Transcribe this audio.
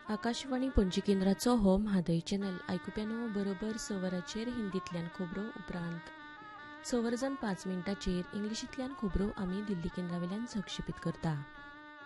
आकाशवाणी पणजी केंद्राचो हो म्हादय चॅनल आयकुप्यानो बरोबर सवराचेर हिंदींतल्यान खबरो उपरांत 6 वरां 5 मिनटांचेर इंग्लिशींतल्यान खबरो आमी दिल्ली केंद्रावेल्यान संक्षेपीत करता.